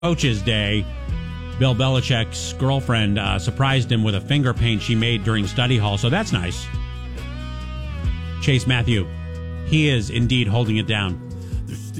Coach's Day, Bill Belichick's girlfriend surprised him with a finger paint she made during study hall, so that's nice. Chase Matthew, he is indeed holding it down.